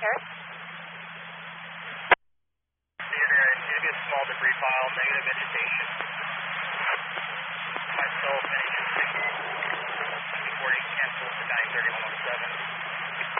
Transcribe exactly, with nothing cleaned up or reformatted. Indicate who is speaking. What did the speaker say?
Speaker 1: Harris.
Speaker 2: Theater, maybe a small debris pile, negative vegetation.